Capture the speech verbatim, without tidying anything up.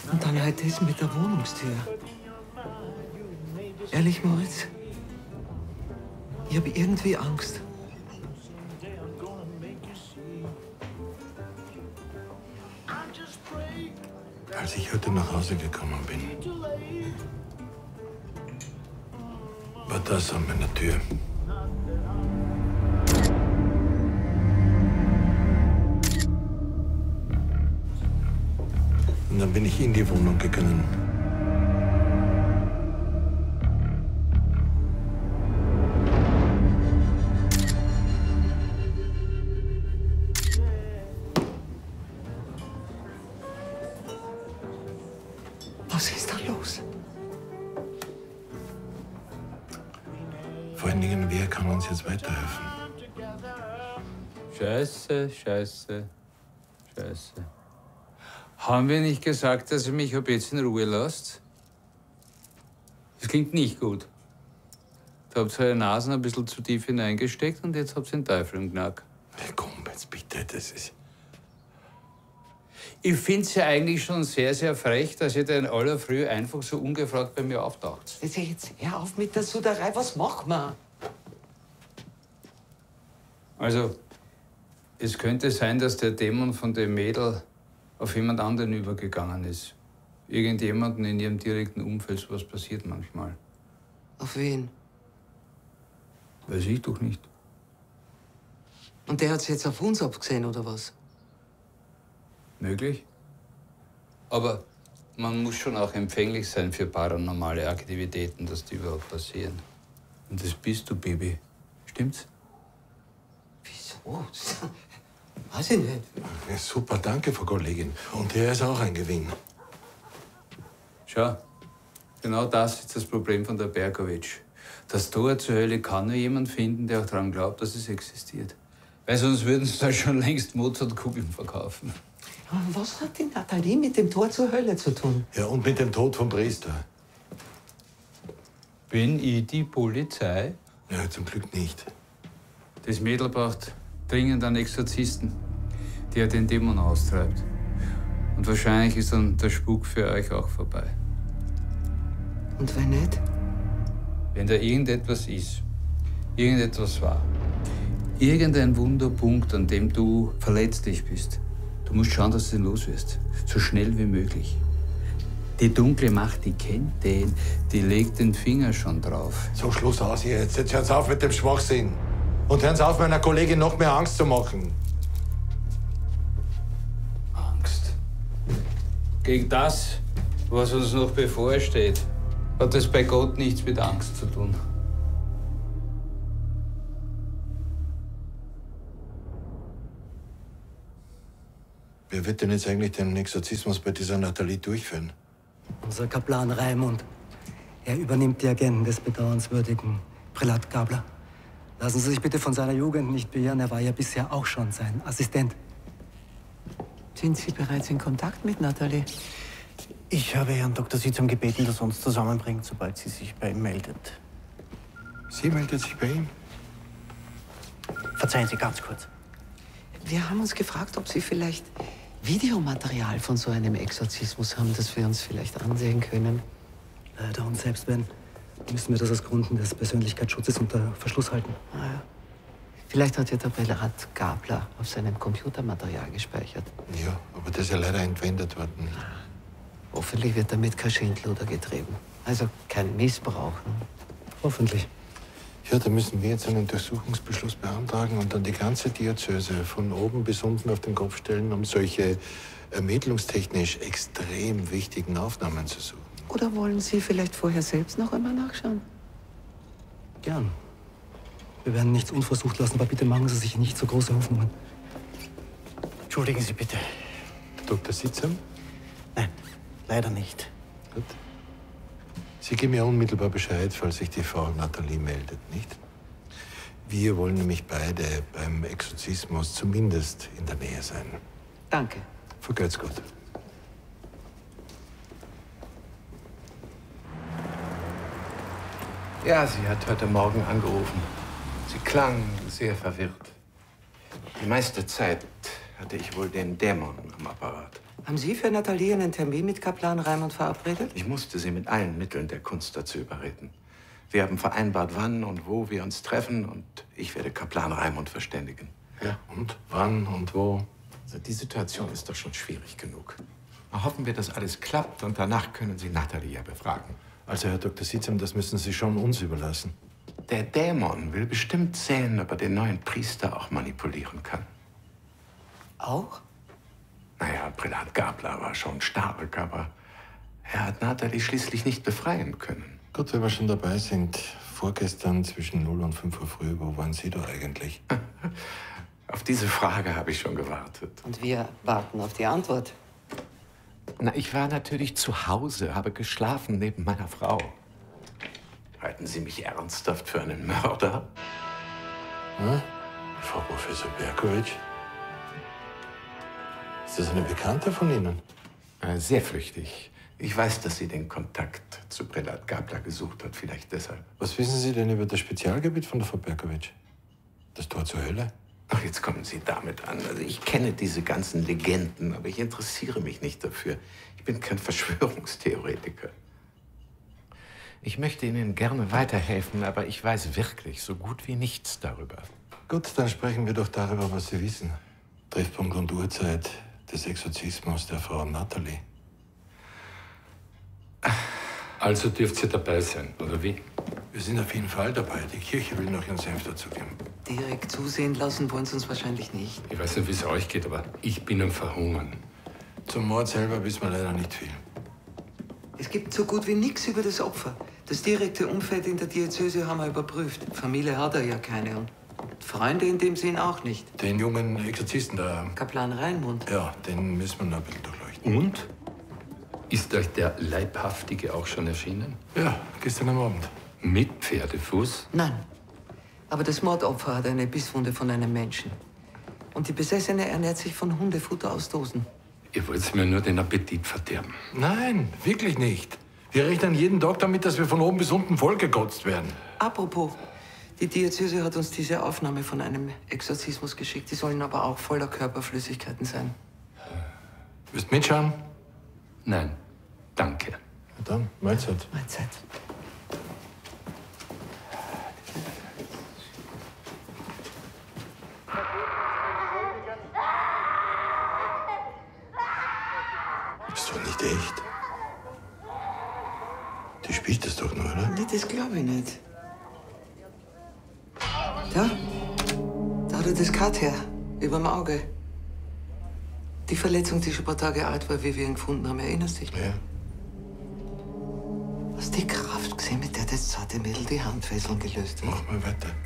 Und dann halt das mit der Wohnungstür. Ehrlich, Moritz? Ich habe irgendwie Angst. Als ich heute nach Hause gekommen bin, war das an meiner Tür. Und dann bin ich in die Wohnung gegangen. Was ist da los? Vor allen Dingen, wer kann uns jetzt weiterhelfen? Scheiße, scheiße, scheiße. Haben wir nicht gesagt, dass ihr mich ab jetzt in Ruhe lasst? Das klingt nicht gut. Da habt ihr eure Nasen ein bisschen zu tief hineingesteckt und jetzt habt ihr den Teufel im Knack. Komm jetzt bitte, das ist... Ich find's ja eigentlich schon sehr, sehr frech, dass ihr da in aller Früh einfach so ungefragt bei mir auftaucht. Jetzt, jetzt hör auf mit der Suderei, was machen wir? Also, es könnte sein, dass der Dämon von dem Mädel auf jemand anderen übergegangen ist. Irgendjemanden in ihrem direkten Umfeld, sowas passiert manchmal. Auf wen? Weiß ich doch nicht. Und der hat's jetzt auf uns abgesehen, oder was? Möglich. Aber man muss schon auch empfänglich sein für paranormale Aktivitäten, dass die überhaupt passieren. Und das bist du, Baby. Stimmt's? Wieso? Weiß ich nicht. Ja, super, danke, Frau Kollegin. Und der ist auch ein Gewinn. Schau, genau das ist das Problem von der Berkowitsch. Das Tor zur Hölle kann nur jemand finden, der auch daran glaubt, dass es existiert. Weil sonst würden sie da schon längst Mozartkugeln verkaufen. Aber was hat die Nathalie mit dem Tor zur Hölle zu tun? Ja, und mit dem Tod vom Priester. Bin ich die Polizei? Ja, zum Glück nicht. Das Mädel braucht dringend einen Exorzisten, der den Dämon austreibt. Und wahrscheinlich ist dann der Spuk für euch auch vorbei. Und wenn nicht? Wenn da irgendetwas ist, irgendetwas war, irgendein Wunderpunkt, an dem du verletzlich bist, du musst schauen, dass du den los wirst. So schnell wie möglich. Die dunkle Macht, die kennt den, die legt den Finger schon drauf. So, Schluss aus jetzt. Jetzt hören Sie auf mit dem Schwachsinn. Und hören Sie auf, meiner Kollegin noch mehr Angst zu machen. Angst. Gegen das, was uns noch bevorsteht, hat es bei Gott nichts mit Angst zu tun. Wer wird denn jetzt eigentlich den Exorzismus bei dieser Nathalie durchführen? Unser Kaplan Raimund. Er übernimmt die Agenten des bedauernswürdigen Prälat Gabler. Lassen Sie sich bitte von seiner Jugend nicht beirren. Er war ja bisher auch schon sein Assistent. Sind Sie bereits in Kontakt mit Nathalie? Ich habe Herrn Doktor Sitzung gebeten, dass er uns zusammenbringt, sobald sie sich bei ihm meldet. Sie meldet sich bei ihm? Verzeihen Sie ganz kurz. Wir haben uns gefragt, ob Sie vielleicht Videomaterial von so einem Exorzismus haben, das wir uns vielleicht ansehen können. Leider, und selbst wenn, müssen wir das aus Gründen des Persönlichkeitsschutzes unter Verschluss halten. Ah, ja. Vielleicht hat ja der Prälat Gabler auf seinem Computermaterial gespeichert. Ja, aber das ist ja leider entwendet worden. Hoffentlich wird damit kein Schindluder getrieben. Also kein Missbrauch. Ne? Hoffentlich. Ja, da müssen wir jetzt einen Durchsuchungsbeschluss beantragen und dann die ganze Diözese von oben bis unten auf den Kopf stellen, um solche ermittlungstechnisch extrem wichtigen Aufnahmen zu suchen. Oder wollen Sie vielleicht vorher selbst noch einmal nachschauen? Gern. Wir werden nichts unversucht lassen, aber bitte machen Sie sich nicht so große Hoffnungen. Entschuldigen Sie bitte. Doktor Sitzam? Nein, leider nicht. Gut. Sie geben mir unmittelbar Bescheid, falls sich die Frau Nathalie meldet, nicht? Wir wollen nämlich beide beim Exorzismus zumindest in der Nähe sein. Danke. Vergelt's gut. Ja, sie hat heute Morgen angerufen. Sie klang sehr verwirrt. Die meiste Zeit hatte ich wohl den Dämon am Apparat. Haben Sie für Nathalie einen Termin mit Kaplan Raimund verabredet? Ich musste sie mit allen Mitteln der Kunst dazu überreden. Wir haben vereinbart, wann und wo wir uns treffen, und ich werde Kaplan Raimund verständigen. Ja, und wann und wo? Also die Situation ist doch schon schwierig genug. Hoffen wir, dass alles klappt, und danach können Sie Nathalie ja befragen. Also, Herr Doktor Sitzam, das müssen Sie schon uns überlassen. Der Dämon will bestimmt sehen, ob er den neuen Priester auch manipulieren kann. Auch? Naja, Prälat Gabler war schon stark, aber er hat Nathalie schließlich nicht befreien können. Gut, wenn wir schon dabei sind. Vorgestern zwischen null und fünf Uhr früh, wo waren Sie da eigentlich? Auf diese Frage habe ich schon gewartet. Und wir warten auf die Antwort. Na, ich war natürlich zu Hause, habe geschlafen neben meiner Frau. Halten Sie mich ernsthaft für einen Mörder? Hm? Frau Professor Berkowitsch? Ist das eine Bekannte von Ihnen? Äh, sehr flüchtig. Ich weiß, dass sie den Kontakt zu Prälat Gabler gesucht hat, vielleicht deshalb. Was wissen Sie denn über das Spezialgebiet von der Frau Berkowitsch? Das Tor zur Hölle? Ach, jetzt kommen Sie damit an. Also ich kenne diese ganzen Legenden, aber ich interessiere mich nicht dafür. Ich bin kein Verschwörungstheoretiker. Ich möchte Ihnen gerne weiterhelfen, aber ich weiß wirklich so gut wie nichts darüber. Gut, dann sprechen wir doch darüber, was Sie wissen. Treffpunkt und Uhrzeit des Exorzismus der Frau Nathalie. Also dürft ihr dabei sein, oder wie? Wir sind auf jeden Fall dabei. Die Kirche will noch ihren Senf dazugeben. Direkt zusehen lassen wollen Sie uns wahrscheinlich nicht. Ich weiß nicht, wie es euch geht, aber ich bin am Verhungern. Zum Mord selber wissen wir leider nicht viel. Es gibt so gut wie nichts über das Opfer. Das direkte Umfeld in der Diözese haben wir überprüft. Familie hat er ja keine und Freunde in dem Sinn auch nicht. Den jungen Exorzisten da, Kaplan Raimund. ja, den müssen wir noch ein bisschen durchleuchten. Und? Ist euch der Leibhaftige auch schon erschienen? Ja, gestern am Abend. Mit Pferdefuß? Nein. Aber das Mordopfer hat eine Bisswunde von einem Menschen. Und die Besessene ernährt sich von Hundefutter aus Dosen. Ihr wollt mir nur den Appetit verderben. Nein, wirklich nicht. Wir rechnen jeden Tag damit, dass wir von oben bis unten vollgekotzt werden. Apropos, die Diözese hat uns diese Aufnahme von einem Exorzismus geschickt. Die sollen aber auch voller Körperflüssigkeiten sein. Willst du mitschauen? Nein, danke. Na dann, Mahlzeit. Mahlzeit. Ist doch nicht echt. Die spielt das doch nur, oder? Nee, das glaube ich nicht. Da, da hat er das Cut her, überm Auge. Die Verletzung, die schon ein paar Tage alt war, wie wir ihn gefunden haben, erinnerst dich? Ja. Hast du die Kraft gesehen, mit der das zarte Mädel die Handfesseln gelöst hat? Mach mal weiter.